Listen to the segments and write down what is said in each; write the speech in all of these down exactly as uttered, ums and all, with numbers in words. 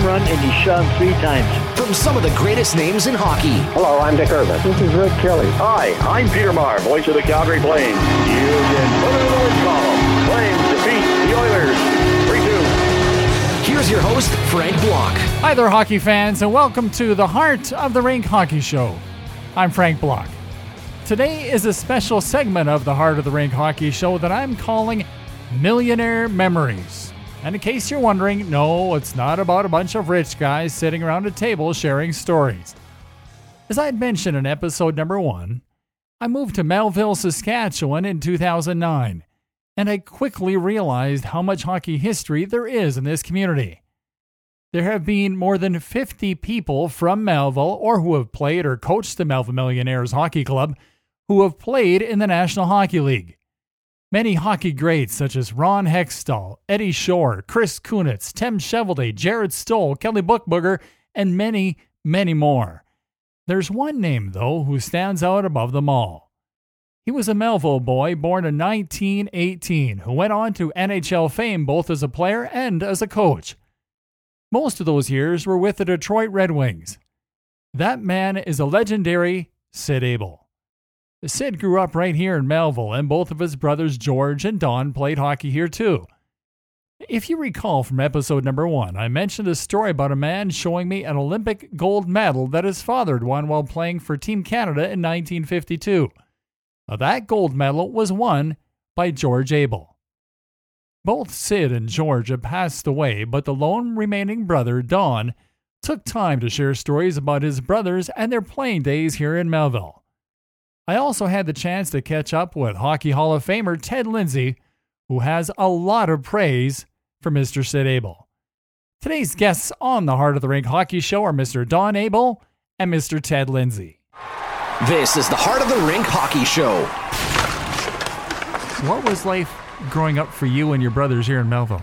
run, and he shot him three times. From some of the greatest names in hockey. Hello, I'm Dick Irvin. This is Rick Kelly. Hi, I'm Peter Maher, voice of the Calgary Flames. You've been put in the win column. Flames defeat the Oilers three two. Here's your host, Frank Block. Hi there, hockey fans, and welcome to the Heart of the Rink Hockey Show. I'm Frank Block. Today is a special segment of the Heart of the Rink Hockey Show that I'm calling Millionaire Memories. And in case you're wondering, no, it's not about a bunch of rich guys sitting around a table sharing stories. As I had mentioned in episode number one, I moved to Melville, Saskatchewan in two thousand nine, and I quickly realized how much hockey history there is in this community. There have been more than fifty people from Melville or who have played or coached the Melville Millionaires Hockey Club who have played in the National Hockey League. Many hockey greats such as Ron Hextall, Eddie Shore, Chris Kunitz, Tim Cheveldae, Jared Stoll, Kelly Buchberger, and many, many more. There's one name, though, who stands out above them all. He was a Melville boy born in nineteen eighteen who went on to N H L fame both as a player and as a coach. Most of those years were with the Detroit Red Wings. That man is a legendary Sid Abel. Sid grew up right here in Melville, and both of his brothers George and Don played hockey here too. If you recall from episode number one, I mentioned a story about a man showing me an Olympic gold medal that his father had won while playing for Team Canada in nineteen fifty-two. Now, that gold medal was won by George Abel. Both Sid and George have passed away, but the lone remaining brother, Don, took time to share stories about his brothers and their playing days here in Melville. I also had the chance to catch up with Hockey Hall of Famer Ted Lindsay, who has a lot of praise for Mister Sid Abel. Today's guests on the Heart of the Rink Hockey Show are Mister Don Abel and Mister Ted Lindsay. This is the Heart of the Rink Hockey Show. What was life growing up for you and your brothers here in Melville?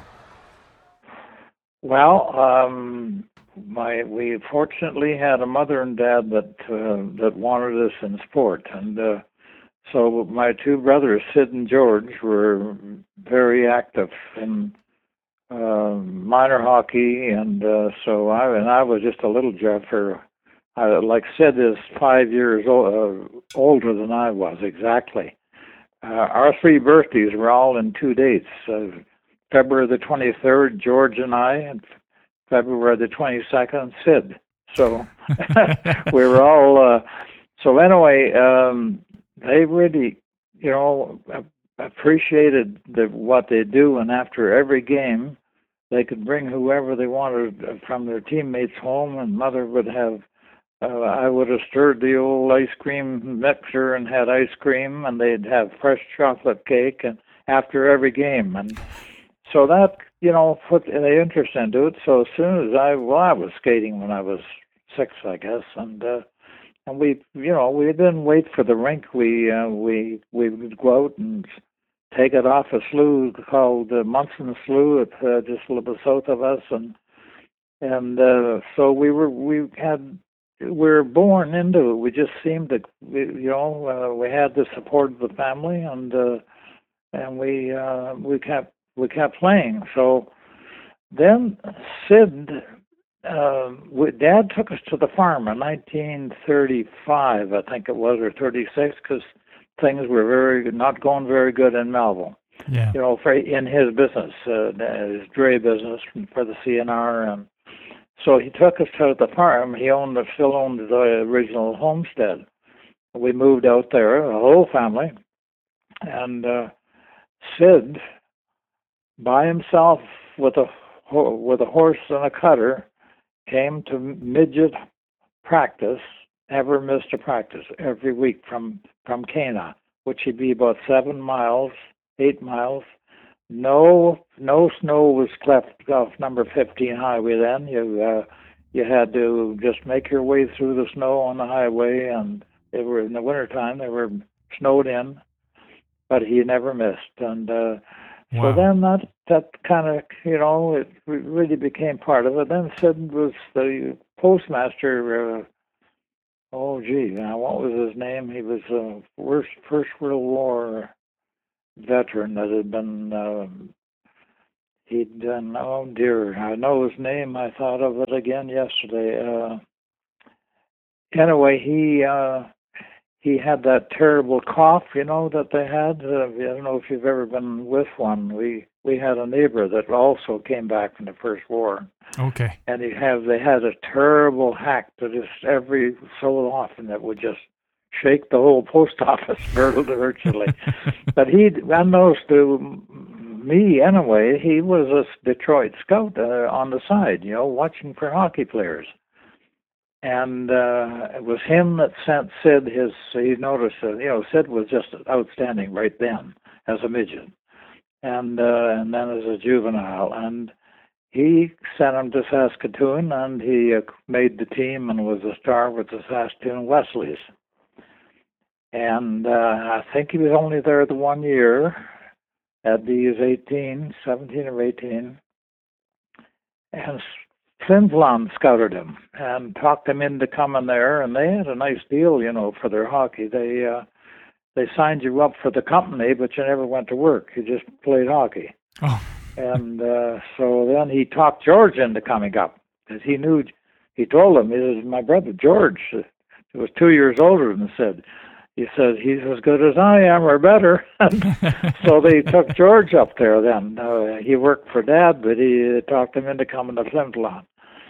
Well, um, my we fortunately had a mother and dad that uh, that wanted us in sport, and uh, so my two brothers, Sid and George, were very active in uh, minor hockey, and uh, so I and I was just a little Jeffer. I, like Sid is five years old, uh, older than I was exactly. Uh, our three birthdays were all in two dates. Uh, February the twenty-third, George and I, and February the twenty-second, Sid. So we were all, uh, so anyway, um, they really, you know, appreciated the, what they do, and after every game, they could bring whoever they wanted from their teammates home, and Mother would have, uh, I would have stirred the old ice cream mixer and had ice cream, and they'd have fresh chocolate cake and after every game. And so that, you know, put the interest into it. So as soon as I, well, I was skating when I was six, I guess, and uh, and we, you know, we didn't wait for the rink. We uh, we we would go out and take it off a slough called uh, Munson Slough, at, uh, just a little bit south of us, and and uh, so we were we had we were born into it. We just seemed to, you know, uh, we had the support of the family, and uh, and we uh, we kept. We kept playing. So then Sid, uh, we, Dad took us to the farm in nineteen thirty-five, I think it was, or thirty-six, because things were very not going very good in Melville. Yeah. You know, for, in his business, uh, his dray business for the C N R. And so he took us to the farm. He owned, still owned the original homestead. We moved out there, the whole family, and uh, Sid, by himself with a with a horse and a cutter, came to midget practice. Never missed a practice every week from from Cana, which would be about seven miles, eight miles. No no snow was left off number fifteen highway then. You uh, you had to just make your way through the snow on the highway, and they were in the wintertime. They were snowed in, but he never missed. And uh, Wow. So then that that kind of, you know, it really became part of it. Then Sid was the postmaster. Uh, oh, gee, now what was his name? He was a first First World War veteran that had been. Uh, he'd done, oh dear, I know his name. I thought of it again yesterday. Uh, anyway, he uh, he had that terrible cough, you know, that they had. Uh, I don't know if you've ever been with one. We we had a neighbor that also came back from the First War. Okay. And he have they had a terrible hack that just every so often that would just shake the whole post office virtually. But he, unbeknownst to me anyway, he was a Detroit scout uh, on the side, you know, watching for hockey players. And uh, it was him that sent Sid his, he noticed that, you know, Sid was just outstanding right then as a midget. And, uh, and then as a juvenile. And he sent him to Saskatoon, and he uh, made the team and was a star with the Saskatoon Wesleys. And uh, I think he was only there the one year. At he was eighteen, seventeen or eighteen. And Flin Flon scouted him and talked him into coming there, and they had a nice deal, you know, for their hockey. They uh, they signed you up for the company, but you never went to work. You just played hockey. Oh. And uh, so then he talked George into coming up, because he knew, he told him, he says, my brother George, who was two years older than Sid, he said, he's as good as I am or better. So they took George up there then. Uh, he worked for Dad, but he talked him into coming to Flin Flon.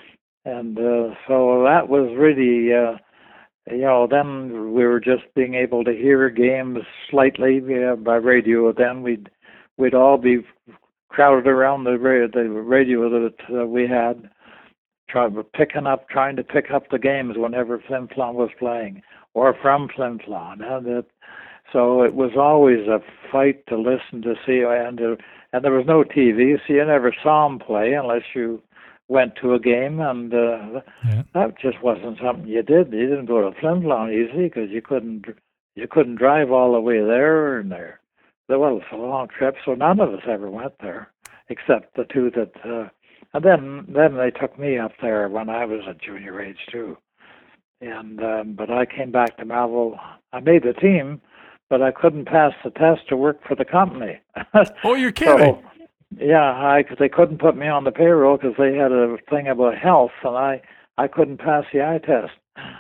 And uh, so that was really, uh, you know, then we were just being able to hear games slightly uh, by radio. Then we'd, we'd all be crowded around the radio, the radio that uh, we had, try, picking up, trying to pick up the games whenever Flin Flon was playing, or from Flin Flon. And it, so it was always a fight to listen to see, and, uh, and there was no T V, so you never saw them play unless you went to a game, and uh, yeah. that just wasn't something you did. You didn't go to Flin Flon easy, because you couldn't, you couldn't drive all the way there and there. Well, it's a long trip, so none of us ever went there, except the two that. Uh, and then, then they took me up there when I was at junior age too. And um, but I came back to Melville. I made the team, but I couldn't pass the test to work for the company. Oh, you're kidding! So, yeah, I they couldn't put me on the payroll because they had a thing about health, and I I couldn't pass the eye test.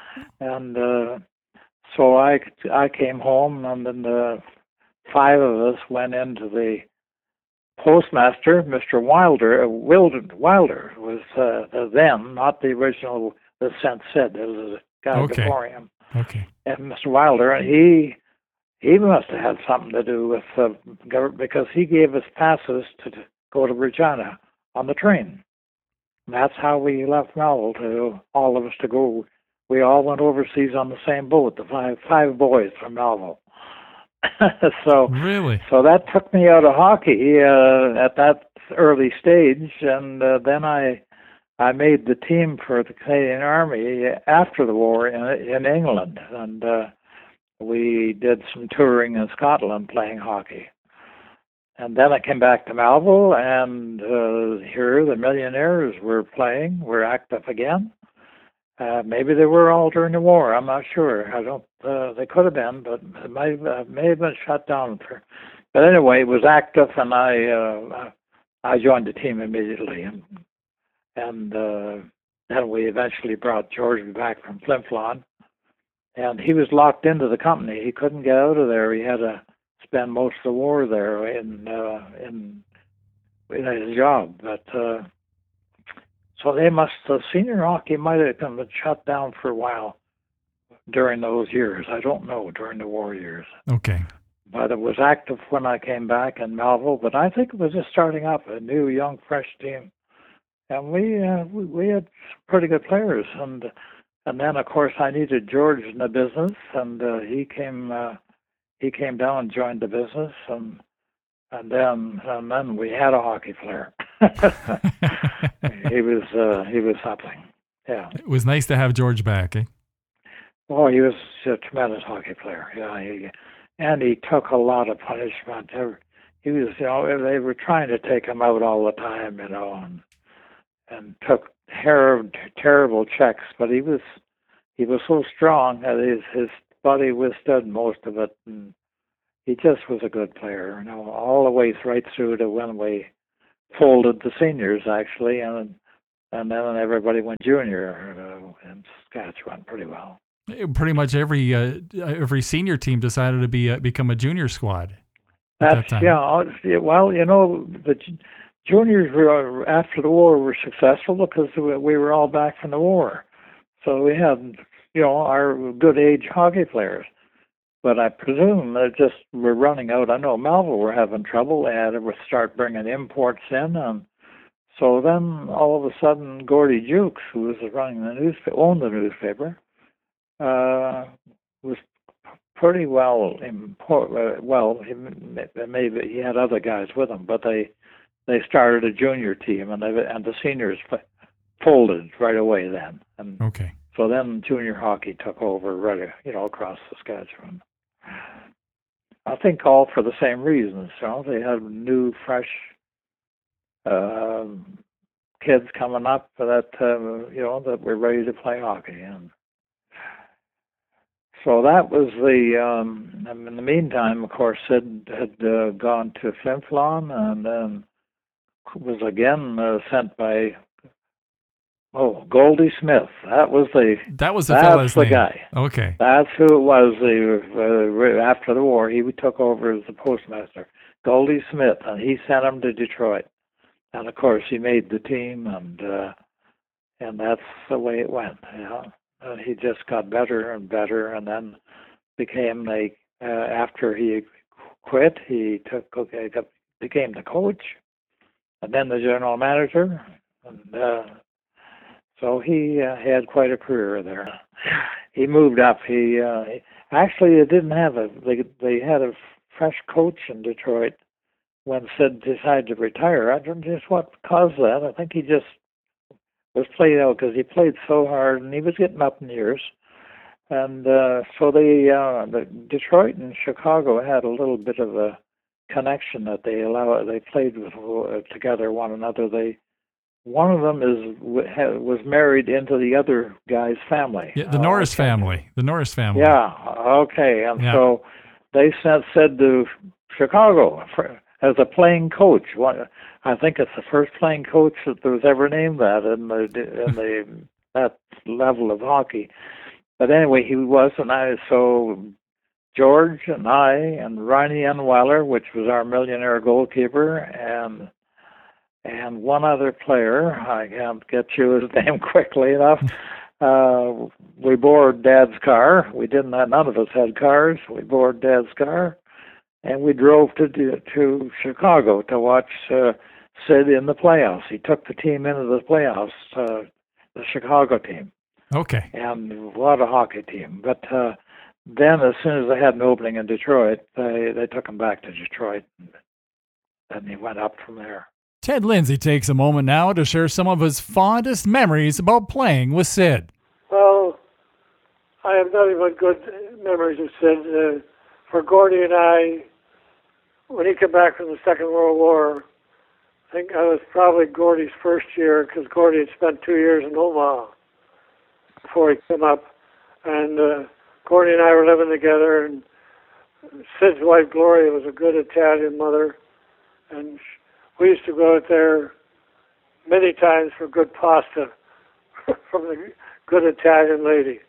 And uh, so I I came home, and then the five of us went into the postmaster, Mister Wilder. Uh, Wilder, Wilder was uh, the then, not the original that sent Sid. There was a guy okay. before him. Okay. And Mister Wilder, and he he must have had something to do with uh, because he gave us passes to, to go to Regina on the train. And that's how we left Melville, to all of us to go. We all went overseas on the same boat, the five five boys from Melville. so really, so that took me out of hockey uh, at that early stage, and uh, then I I made the team for the Canadian Army after the war in in England, and uh, we did some touring in Scotland playing hockey. And then I came back to Melville, and uh, here the Millionaires were playing, were active again. Uh, maybe they were all during the war. I'm not sure. I don't. Uh, they could have been, but it might uh, may have been shut down for. But anyway, it was active, and I uh, I joined the team immediately, and and uh, then we eventually brought George back from Flin Flon, and he was locked into the company. He couldn't get out of there. He had to spend most of the war there in uh, in in his job, but. Uh, So they must, the senior hockey might have been shut down for a while during those years. I don't know, during the war years. Okay. But it was active when I came back in Melville, but I think it was just starting up, a new, young, fresh team. And we uh, we, we had pretty good players. And and then, of course, I needed George in the business, and uh, he came uh, he came down and joined the business, and and then and then we had a hockey player. he was uh, he was something. Yeah. It was nice to have George back, eh? Oh, he was a tremendous hockey player. Yeah, he, and he took a lot of punishment. He was, you know, they were trying to take him out all the time, you know, and and took ter- terrible checks. But he was he was so strong that his his body withstood most of it, and he just was a good player, you know, all the way right through to when we folded the seniors actually, and and then everybody went junior uh, in Saskatchewan pretty well. Pretty much every uh, every senior team decided to be uh, become a junior squad. At That's that time. yeah. Well, you know, the juniors were after the war were successful because we were all back from the war, so we had you know our good age hockey players. But I presume they just were running out. I know Melville were having trouble. They had to start bringing imports in, and so then all of a sudden, Gordy Jukes, who was running the newspaper, owned the newspaper, uh, was pretty well. Import, uh, well, he, maybe he had other guys with him, but they they started a junior team, and they, and the seniors folded right away then. And okay. So then junior hockey took over, right, you know, across Saskatchewan. I think all for the same reasons. You know, they had new, fresh uh, kids coming up that uh, you know that were ready to play hockey, and so that was the. Um, in the meantime, of course, Sid had uh, gone to Flin Flon, and then was again uh, sent by. Oh, Goldie Smith. That was the. That was the that's fella's the name. guy. Okay. That's who it was. The uh, after the war, he took over as the postmaster, Goldie Smith, and he sent him to Detroit. And of course, he made the team, and uh, and that's the way it went. You know, and he just got better and better, and then became the. Uh, after he quit, he took okay, became the coach, and then the general manager, and. Uh, So he uh, had quite a career there. He moved up. He uh, actually it didn't have a. They they had a fresh coach in Detroit when Sid decided to retire. I don't know just what caused that. I think he just was played out because he played so hard and he was getting up in years. And uh, so they uh, the Detroit and Chicago had a little bit of a connection that they allow. They played with uh, together one another. They. One of them is was married into the other guy's family. Yeah, the Norris uh, family. The Norris family. Yeah. Okay. And yeah. so they sent said to Chicago for, as a playing coach. One, I think it's the first playing coach that was ever named that in the in the that level of hockey. But anyway, he was, and I so George and I and Ronnie Enweiler, which was our millionaire goalkeeper, and. And one other player, I can't get you his name quickly enough. Uh, we bored Dad's car. We didn't have, none of us had cars. We bored Dad's car, and we drove to to Chicago to watch uh, Sid in the playoffs. He took the team into the playoffs, uh, the Chicago team. Okay. And what a hockey team. But uh, then as soon as they had an opening in Detroit, they, they took him back to Detroit, and he went up from there. Ted Lindsay takes a moment now to share some of his fondest memories about playing with Sid. Well, I have nothing but good memories of Sid. Uh, for Gordy and I, when he came back from the Second World War, I think I was probably Gordy's first year because Gordy had spent two years in Omaha before he came up. And uh, Gordy and I were living together, and Sid's wife, Gloria, was a good Italian mother, and we used to go out there many times for good pasta from the good Italian lady.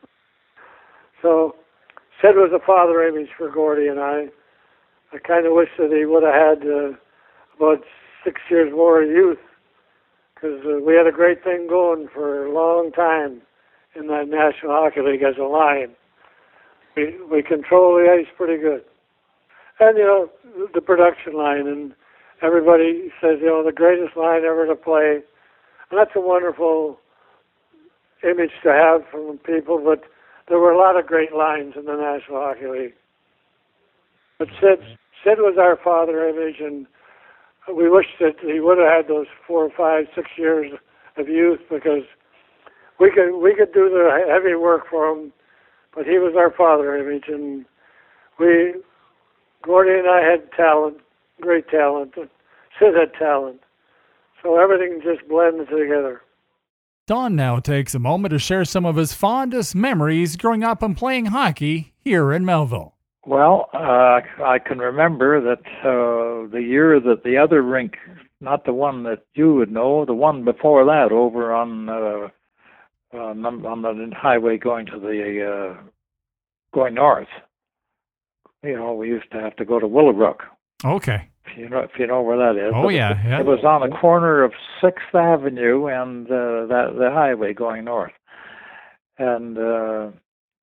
So Sid was a father image for Gordy and I. I kind of wish that he would have had uh, about six years more of youth, because uh, we had a great thing going for a long time in that National Hockey League as a line. We, we control the ice pretty good. And, you know, the production line, and everybody says, you know, the greatest line ever to play. And that's a wonderful image to have from people, but there were a lot of great lines in the National Hockey League. But Sid, Sid was our father image, and we wish that he would have had those four, five, six years of youth, because we could we could do the heavy work for him, but he was our father image, and we, Gordy and I had talent. Great talent. Sid had talent. So everything just blended together. Don now takes a moment to share some of his fondest memories growing up and playing hockey here in Melville. Well, uh, I can remember that uh, the year that the other rink not the one that you would know, the one before that, over on uh, on, on the highway going to the uh, going north. You know, we used to have to go to Willowbrook. Okay. If you know, if you know where that is. Oh, But yeah, it, yeah. It was on the corner of Sixth Avenue and uh, that the highway going north, and uh,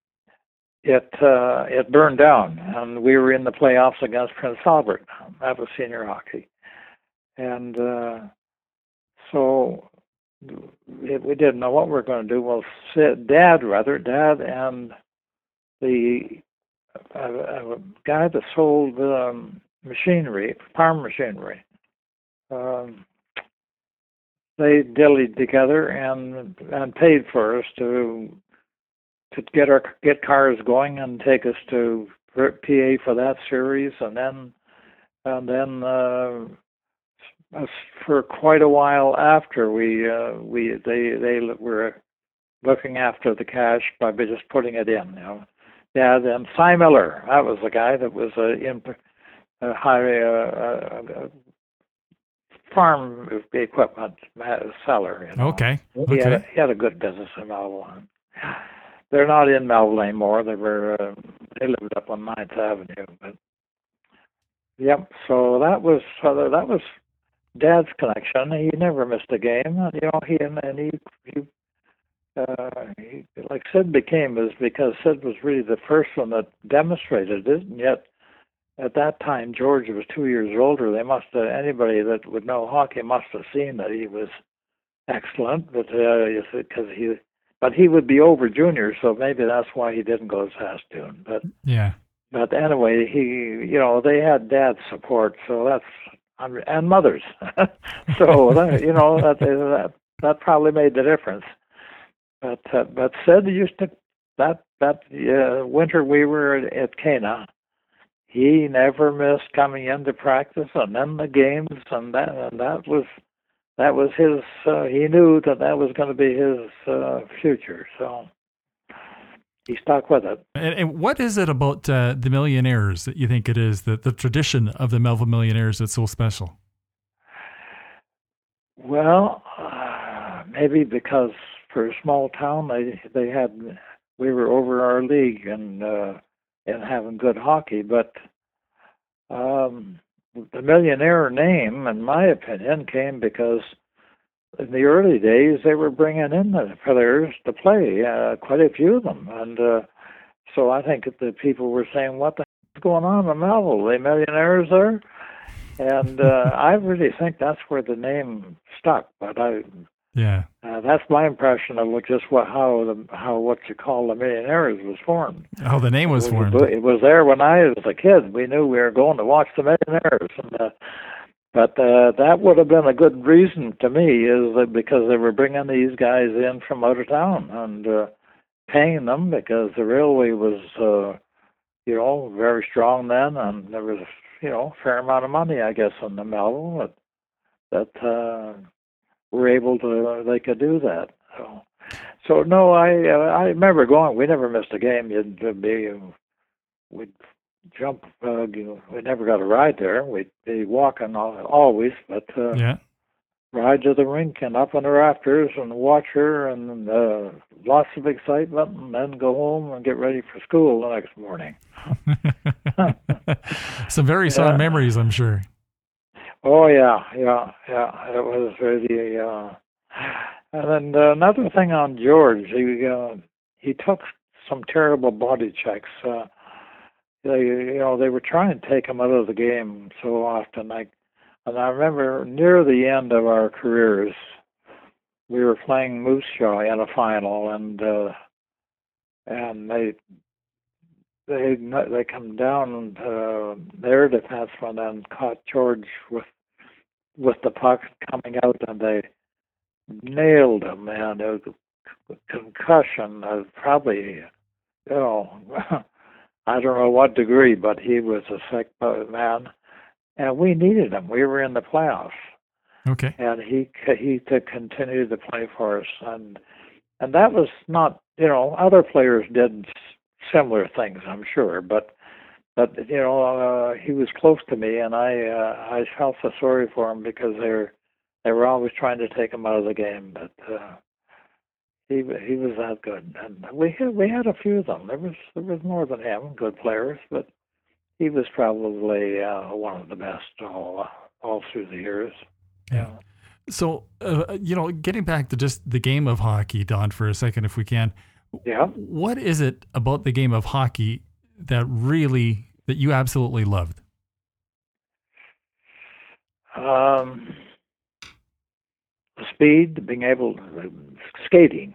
it uh, it burned down, and we were in the playoffs against Prince Albert. That was senior hockey, and uh, so it, we didn't know what we were going to do. Well, Dad, rather, Dad and the uh, uh, guy that sold um, machinery, farm machinery, um, they dillied together and and paid for us to to get our get cars going and take us to P A for that series, and then and then uh, for quite a while after we uh, we they they were looking after the cash by just putting it in, you know. Yeah, then Cy Miller, that was the guy that was a, in, a high uh, uh, farm equipment seller. You know. Okay. He, Okay. had a, he had a good business in Melville. They're not in Melville anymore. They were uh, they lived up on Ninth Avenue. But yep. So that was uh, that was Dad's connection. He never missed a game. And, you know, he and, and he. he Uh, he, like Sid became, is because Sid was really the first one that demonstrated it, and yet at that time George was two years older. They must have, anybody that would know hockey must have seen that he was excellent, but because uh, he, but he would be over junior, so maybe that's why he didn't go to Saskatoon. But Yeah. but anyway, he, you know, they had Dad's support, so that's and Mother's, so that, you know that that that probably made the difference. But uh, but Sid used to that that uh, winter we were at, at Cana. He never missed coming into practice and then the games, and that and that was that was his. Uh, he knew that that was going to be his uh, future, so he stuck with it. And, and what is it about uh, the Millionaires that you think it is, that the tradition of the Melville Millionaires that's so special? Well, uh, maybe because for a small town, they they had we were over our league and uh, and having good hockey. But um, the Millionaire name, in my opinion, came because in the early days they were bringing in the players to play, uh, quite a few of them, and uh, so I think that the people were saying, "What the heck is going on in Melville? Are they millionaires there?" And uh, I really think that's where the name stuck. But I. Yeah, uh, that's my impression of just what how the how what you call the Millionaires was formed. Oh, the name was it, formed. It was there when I was a kid. We knew we were going to watch the Millionaires, and, uh, but uh, that would have been a good reason to me, is that because they were bringing these guys in from out of town and uh, paying them, because the railway was, uh, you know, very strong then, and there was, you know, a fair amount of money, I guess, in the Melville that. that uh, were able to, uh, they could do that. So, so no, I uh, I remember going. We never missed a game. You'd uh, be, we'd jump. Uh, you know, we never got a ride there. We'd be walking all, always, but uh, Yeah. ride to the rink and up on the rafters and watch her, and uh, lots of excitement, and then go home and get ready for school the next morning. Some very fond Yeah. memories, I'm sure. Oh yeah, yeah, yeah. It was really. Uh, and then uh, another thing on George, he uh, he took some terrible body checks. Uh, they, you know, they were trying to take him out of the game so often. Like, and I remember near the end of our careers, we were playing Moose Jaw in a final, and uh, and they. They they come down uh, their defenseman and caught George with with the puck coming out, and they nailed him, man. It was a concussion, uh, probably, you know, I don't know what degree, but he was a sick man, and we needed him. We were in the playoffs, Okay. and he he to continue to play for us, and and that was not, you know, other players did similar things, I'm sure, but but you know, uh, he was close to me, and I uh, I felt so sorry for him because they were they were always trying to take him out of the game. But uh, he he was that good, and we had we had a few of them. There was there was more than him, good players, but he was probably uh, one of the best all all through the years. Yeah. So, uh, you know, getting back to just the game of hockey, Don, for a second, if we can. Yeah. What is it about the game of hockey that really, that you absolutely loved? Um, speed, being able to, skating,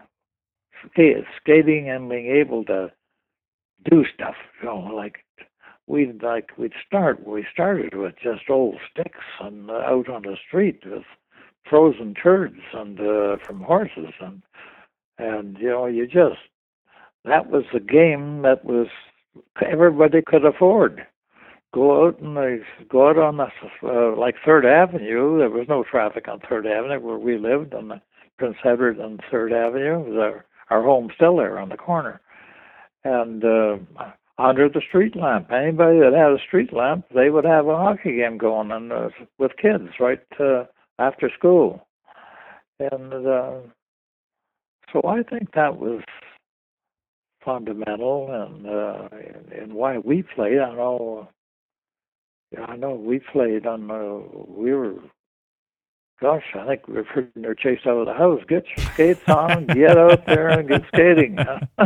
skating and being able to do stuff, you know, like we'd, like we'd start, we started with just old sticks and uh, out on the street with frozen turds and uh, from horses, and and you know, you just, that was the game that was everybody could afford. Go out and uh, go out on the uh, like Third Avenue. There was no traffic on Third Avenue where we lived, on the Prince Edward and Third Avenue. It was our our home still there on the corner, and uh, under the street lamp. Anybody that had a street lamp, they would have a hockey game going, and uh, with kids right. Uh, after school. And uh, so I think that was fundamental, and uh, and why we played. I know, I know we played on, uh, we were, gosh, I think we were freaking chased out of the house. Get your skates on, get out there and get skating.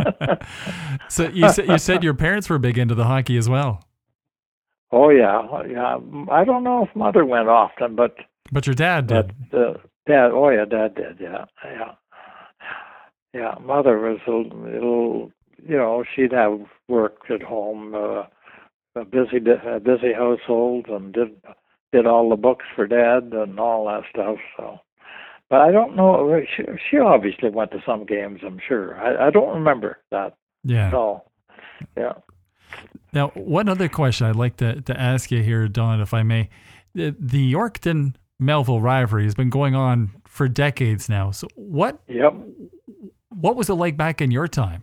So you said, you said your parents were big into the hockey as well. Oh, yeah. yeah. I don't know if Mother went often, but But your dad did. But, uh, dad, oh yeah, Dad did. Yeah, yeah, yeah. Mother was a little, you know, she'd have work at home, uh, a busy, a busy household, and did did all the books for Dad and all that stuff. So, but I don't know. She, she obviously went to some games, I'm sure. I, I don't remember that. Yeah. At all. Yeah. Now, one other question I'd like to to ask you here, Don, if I may, the, the Yorkton Melville rivalry has been going on for decades now. So what Yep. what was it like back in your time?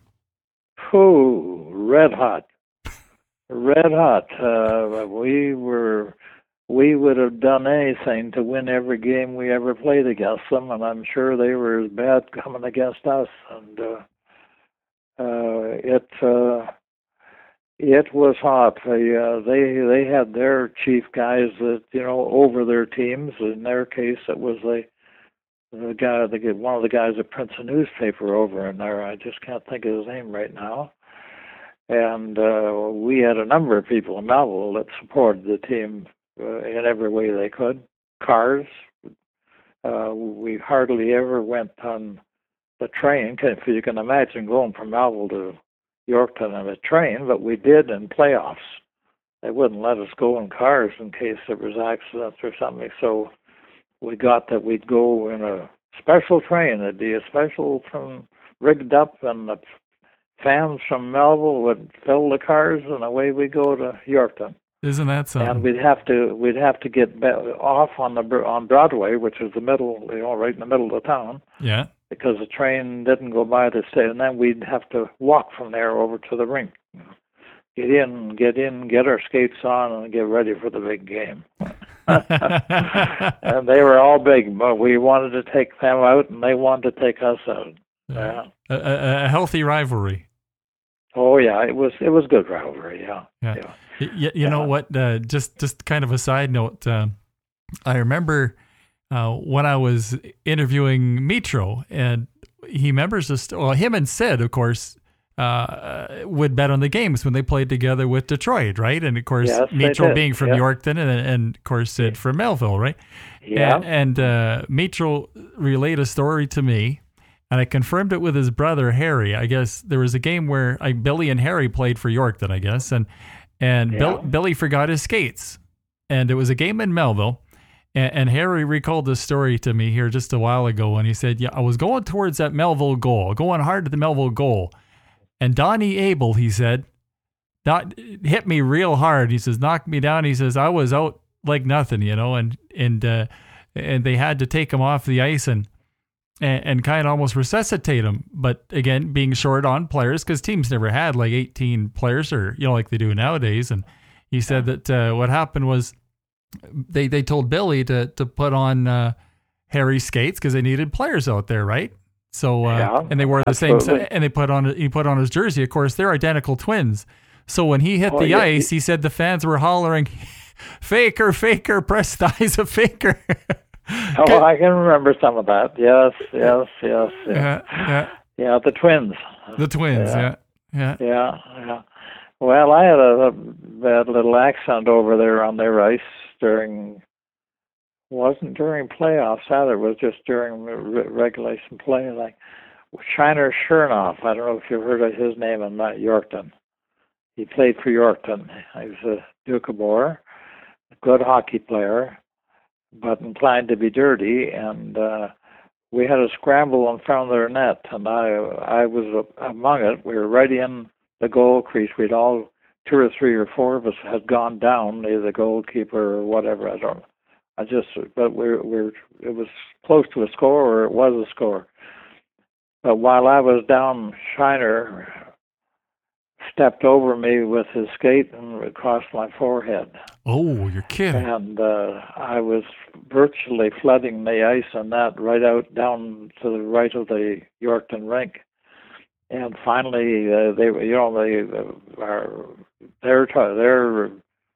Oh, red hot. Red hot. Uh, we were, we would have done anything to win every game we ever played against them, and I'm sure they were as bad coming against us. And uh, uh, it uh, it was hot. They, uh, they they had their chief guys that, you know, over their teams. In their case, it was the the guy, the one of the guys that prints a newspaper over in there. I just can't think of his name right now. And uh, we had a number of people in Melville that supported the team uh, in every way they could. Cars. Uh, we hardly ever went on the train. If you can imagine going from Melville to Yorkton on a train, but we did in playoffs. They wouldn't let us go in cars in case there was accidents or something. So we got that we'd go in a special train. It'd be a special from rigged up, and the fans from Melville would fill the cars, and away we go to Yorkton. Isn't that something? And we'd have to we'd have to get off on the on Broadway, which is the middle, you know, right in the middle of the town. Yeah. Because the train didn't go by the station, and then we'd have to walk from there over to the rink. Get in, get in, get our skates on, and get ready for the big game. And they were all big, but we wanted to take them out, and they wanted to take us out. Yeah. A, a, a healthy rivalry. Oh yeah, it was it was good rivalry. Yeah. Yeah. yeah. You, you yeah. know what? Uh, just just kind of a side note. Uh, I remember uh, when I was interviewing Mitro, and he remembers this. Well, him and Sid, of course, uh, would bet on the games when they played together with Detroit, right? And of course, yes, Mitro being from yeah. Yorkton, and, and of course Sid from Melville, right? Yeah. And, and uh, Mitro relayed a story to me. And I confirmed it with his brother, Harry. I guess there was a game where I, Billy and Harry played for Yorkton, I guess. And and yeah. Bill, Billy forgot his skates. And it was a game in Melville. And, and Harry recalled this story to me here just a while ago. And he said, yeah, I was going towards that Melville goal, going hard to the Melville goal. And Donnie Abel, he said, not, hit me real hard. He says, knocked me down. He says, I was out like nothing, you know. And, and, uh, and they had to take him off the ice and And, and kind of almost resuscitate him. But again, being short on players, because teams never had like eighteen players, or, you know, like they do nowadays. And he said that uh, what happened was they they told Billy to to put on uh, Harry skates because they needed players out there, right? So uh, Yeah, and they wore the absolutely. same, and they put on he put on his jersey. Of course, they're identical twins. So when he hit Oh, the yeah, ice, he said the fans were hollering, "Faker, Faker, press the eyes of Faker." Oh, I can remember some of that. Yes, yes, yes, yes. Yeah, yeah. Yeah, the twins. The twins, yeah, yeah. Yeah, yeah. Well, I had a, a bad little accent over there on their ice during, wasn't during playoffs either, it was just during re- regulation play. Like Shiner Chernoff, I don't know if you've heard of his name in uh, Yorkton. He played for Yorkton. He was a Doukhobor, a good hockey player, but inclined to be dirty, and uh, we had a scramble in front of their net, and I I was among it. We were right in the goal crease. We'd all, two or three or four of us had gone down, either the goalkeeper or whatever, I don't know. I just, but we we it was close to a score, or it was a score. But while I was down, Shiner stepped over me with his skate and across my forehead. Oh, you're kidding. And uh, I was virtually flooding the ice and that right out down to the right of the Yorkton rink. And finally, uh, they, you know, they, uh, our, their their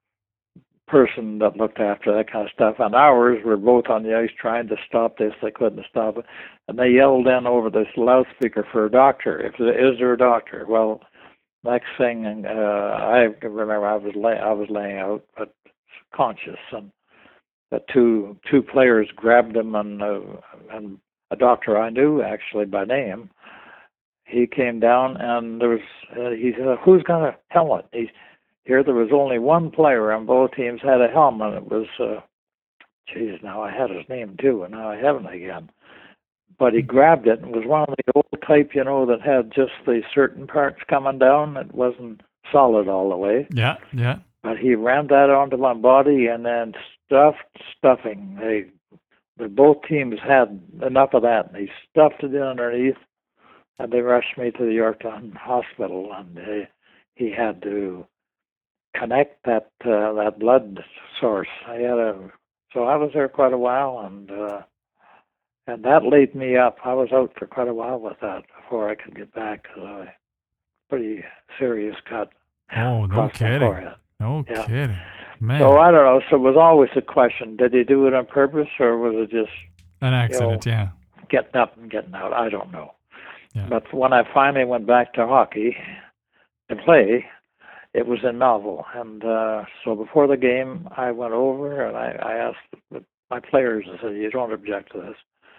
person that looked after that kind of stuff, and ours were both on the ice trying to stop this. They couldn't stop it, and they yelled in over this loudspeaker for a doctor. If is there a doctor? Well, next thing, uh, I remember I was lay, I was laying out, but conscious, and the two two players grabbed him, and uh, and a doctor I knew actually by name. He came down, and there was uh, he said, "Who's got a helmet?" He, here there was only one player, and both teams had a helmet. It was, uh, geez, now I had his name too, and now I haven't again. But he grabbed it, and it was one of the old type, you know, that had just the certain parts coming down. It wasn't solid all the way. Yeah, yeah. But he rammed that onto my body, and then stuffed stuffing. They, they both teams had enough of that, and he stuffed it in underneath, and they rushed me to the Yorkton Hospital, and they, he had to connect that uh, that blood source. I had a, so I was there quite a while, and uh, and that laid me up. I was out for quite a while with that before I could get back. Cause I, pretty serious cut. Oh, no across my kidding. forehead. No Yeah. kidding. Man, So I don't know. So it was always a question: did he do it on purpose, or was it just an accident, you know, yeah. getting up and getting out? I don't know. Yeah. But when I finally went back to hockey to play, it was in Melville. And uh, so before the game, I went over and I, I asked my players, I said, "You don't object to this?"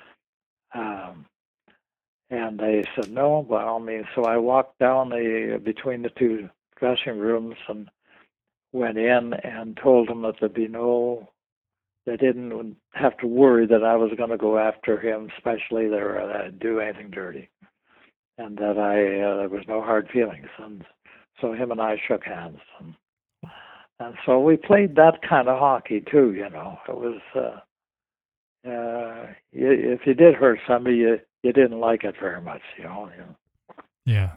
Um, and they said, "No, by all means." So I walked down the between the two dressing rooms and went in and told them that there'd be no, they didn't have to worry that I was going to go after him, especially there uh, do anything dirty, and that I uh, there was no hard feelings. And so him and I shook hands, and, and so we played that kind of hockey too. You know, it was uh, uh, you, if you did hurt somebody, you you didn't like it very much. You know. You know. Yeah.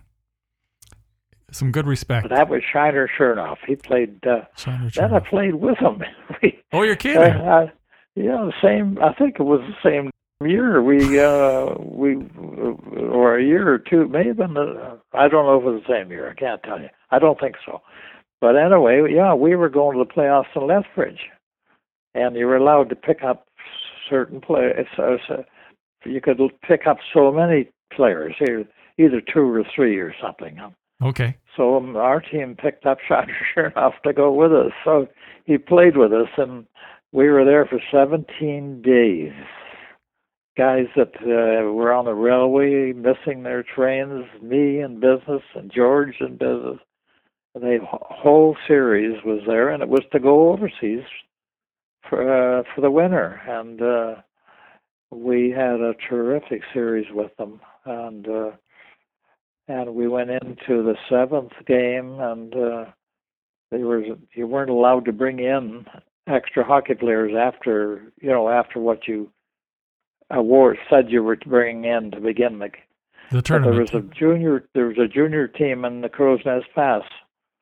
Some good respect. But that was Shiner Chernoff. He played. Uh, Shiner then I Chernoff. played with him. we, Oh, you're kidding. Uh, I, yeah, the same. I think it was the same year. We uh, we or a year or two, maybe. The, I don't know if it was the same year. I can't tell you. I don't think so. But anyway, yeah, we were going to the playoffs in Lethbridge, and you were allowed to pick up certain players. So, so you could pick up so many players, either, either two or three or something. Okay. So um, our team picked up Shiner Chernoff to go with us. So he played with us, and we were there for seventeen days. Guys that uh, were on the railway, missing their trains, me in business, and George in business. The whole series was there, and it was to go overseas for uh, for the winter. And uh, we had a terrific series with them, and. Uh, And we went into the seventh game, and uh, they were you weren't allowed to bring in extra hockey players after you know after what you award said you were bringing in to begin the. The But tournament. there was a junior there was a junior team in the Crow's Nest Pass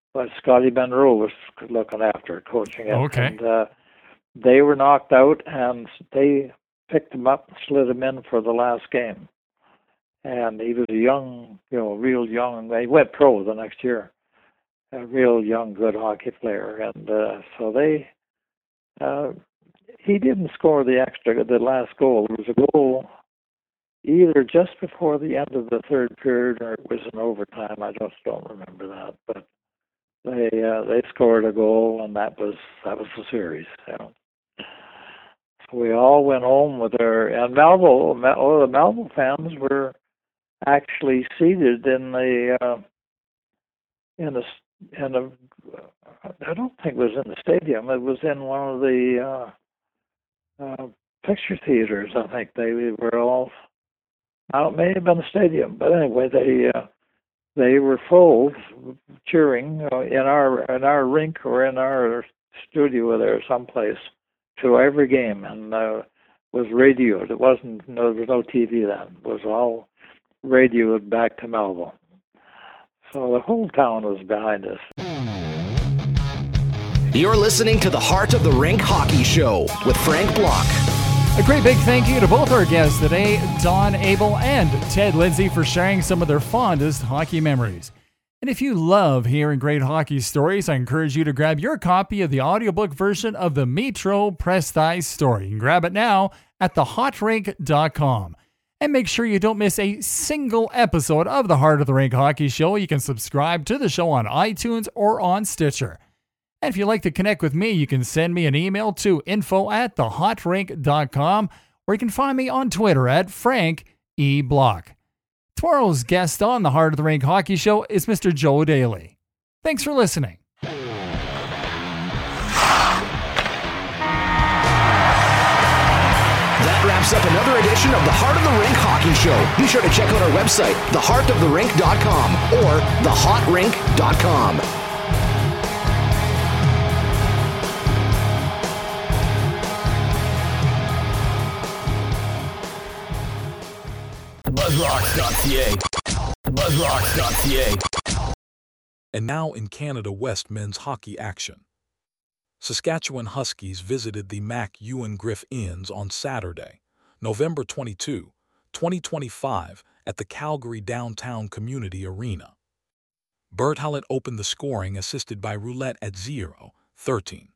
but Scotty Monroe was looking after it, coaching it. Okay. And uh, they were knocked out, and they picked him up and slid him in for the last game. And he was a young, you know, real young. He went pro the next year. A real young, good hockey player. And uh, so they, uh, he didn't score the extra, the last goal. It was a goal either just before the end of the third period or it was in overtime. I just don't remember that. But they uh, they scored a goal, and that was that was the series. You know. So we all went home with our, and Melville, all the Melville fans were actually seated in the uh, in the in a I don't think it was in the stadium. It was in one of the uh, uh, picture theaters. I think they were all. Now, it may have been the stadium, but anyway, they uh, they were full, cheering uh, in our in our rink or in our studio there someplace to every game, and uh, was radioed. It wasn't no, there was no T V then. It was all radioed back to Melville. So the whole town was behind us. You're listening to the Heart of the Rink Hockey Show with Frank Block. A great big thank you to both our guests today, Don Abel and Ted Lindsay, for sharing some of their fondest hockey memories. And if you love hearing great hockey stories, I encourage you to grab your copy of the audiobook version of the Metro Prestize story. You can grab it now at the hot rink dot com. And make sure you don't miss a single episode of the Heart of the Rink Hockey Show. You can subscribe to the show on iTunes or on Stitcher. And if you'd like to connect with me, you can send me an email to info at the hot rink dot com, or you can find me on Twitter at Frank E. Block. Tomorrow's guest on the Heart of the Rink Hockey Show is Mister Joe Daly. Thanks for listening. That wraps up another edition of the Heart of the Rink Hockey Show. Be sure to check out our website, the heart of the rink dot com or the hot rink dot com. Buzzrocks dot c a. Buzzrocks dot c a. And now in Canada West men's hockey action. Saskatchewan Huskies visited the Mac Ewan Griff Inns on Saturday, November twenty-second, twenty twenty-five, at the Calgary Downtown Community Arena. Bert Hallett opened the scoring, assisted by Roulette at zero thirteen.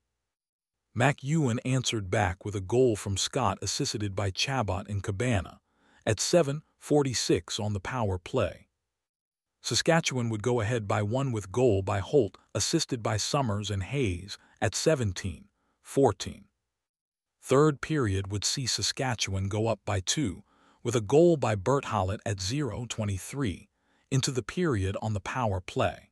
Mac Ewan answered back with a goal from Scott, assisted by Chabot and Cabana, at seven forty-six on the power play. Saskatchewan would go ahead by one with goal by Holt, assisted by Summers and Hayes, at seventeen fourteen. Third period would see Saskatchewan go up by two, with a goal by Bert Hallett at zero twenty-three, into the period on the power play.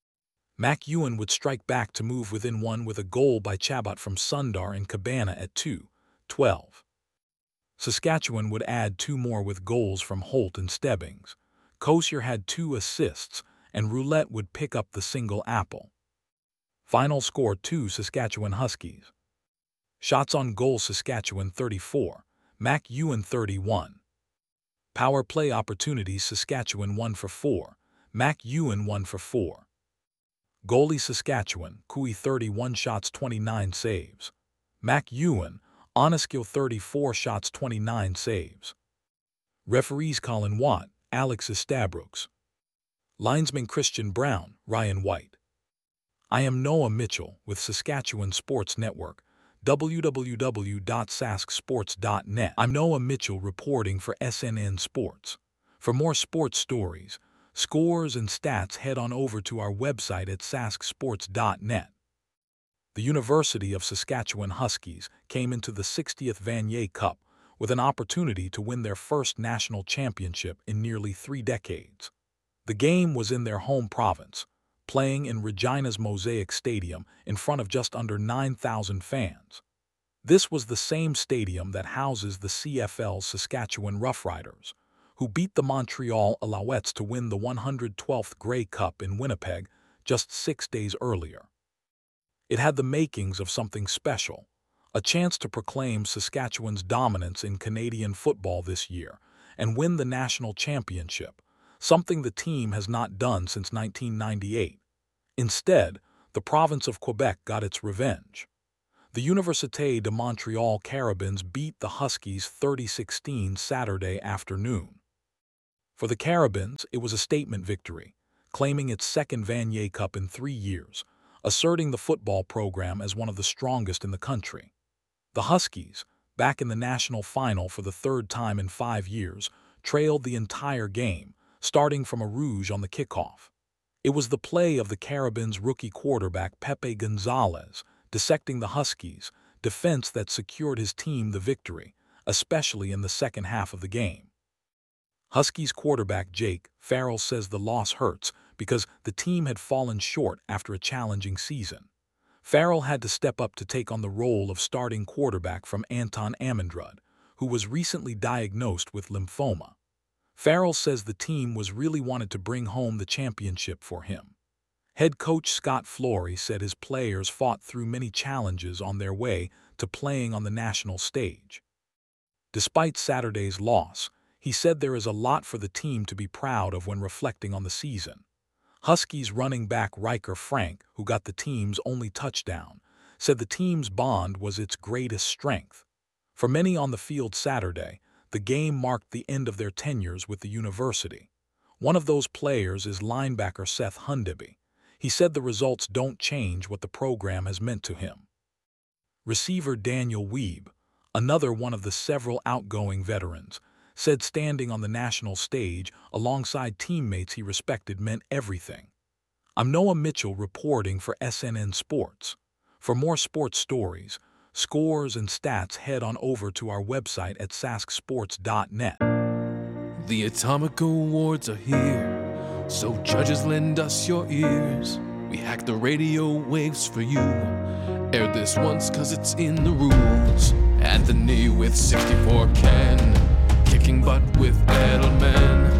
Mac Ewan would strike back to move within one with a goal by Chabot from Sundar and Cabana at two twelve. Saskatchewan would add two more with goals from Holt and Stebbings. Kosier had two assists, and Roulette would pick up the single apple. Final score two Saskatchewan Huskies. Shots on goal Saskatchewan thirty-four, Mac Ewan thirty-one. Power play opportunities Saskatchewan one for four, Mac Ewan one for four. Goalie Saskatchewan, Cooey thirty-one shots twenty-nine saves. Mac Ewan, Oneskill thirty-four shots twenty-nine saves. Referees Colin Watt, Alex Estabrooks. Linesman Christian Brown, Ryan White. I am Noah Mitchell with Saskatchewan Sports Network, w w w dot sask sports dot net. I'm Noah Mitchell reporting for S N N Sports. For more sports stories, scores, and stats, head on over to our website at sask sports dot net. The University of Saskatchewan Huskies came into the sixtieth Vanier Cup with an opportunity to win their first national championship in nearly three decades. The game was in their home province, playing in Regina's Mosaic Stadium in front of just under nine thousand fans. This was the same stadium that houses the C F L's Saskatchewan Roughriders, who beat the Montreal Alouettes to win the one hundred twelfth Grey Cup in Winnipeg just six days earlier. It had the makings of something special, a chance to proclaim Saskatchewan's dominance in Canadian football this year and win the national championship, something the team has not done since nineteen ninety-eight. Instead, the province of Quebec got its revenge. The Université de Montréal Carabins beat the Huskies thirty sixteen Saturday afternoon. For the Carabins, it was a statement victory, claiming its second Vanier Cup in three years, asserting the football program as one of the strongest in the country. The Huskies, back in the national final for the third time in five years, trailed the entire game, starting from a rouge on the kickoff. It was the play of the Carabins' rookie quarterback Pepe Gonzalez, dissecting the Huskies' defense that secured his team the victory, especially in the second half of the game. Huskies quarterback Jake Farrell says the loss hurts because the team had fallen short after a challenging season. Farrell had to step up to take on the role of starting quarterback from Anton Amendrud, who was recently diagnosed with lymphoma. Farrell says the team was really wanted to bring home the championship for him. Head coach Scott Flory said his players fought through many challenges on their way to playing on the national stage. Despite Saturday's loss, he said there is a lot for the team to be proud of when reflecting on the season. Huskies running back Riker Frank, who got the team's only touchdown, said the team's bond was its greatest strength. For many on the field Saturday, the game marked the end of their tenures with the university. One of those players is linebacker Seth Hundeby. He said the results don't change what the program has meant to him. Receiver Daniel Weeb, another one of the several outgoing veterans, said standing on the national stage alongside teammates he respected meant everything. I'm Noah Mitchell reporting for S N N Sports. For more sports stories, scores, and stats, head on over to our website at sask sports dot net. The Atomic Awards are here, so judges lend us your ears. We hack the radio waves for you. Air this once cause it's in the rules. Anthony with sixty-four Ken, kicking butt with Edelman.